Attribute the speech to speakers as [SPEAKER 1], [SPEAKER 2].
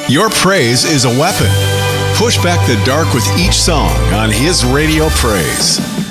[SPEAKER 1] Your praise is a weapon. Push back the dark with each song on His Radio Praise.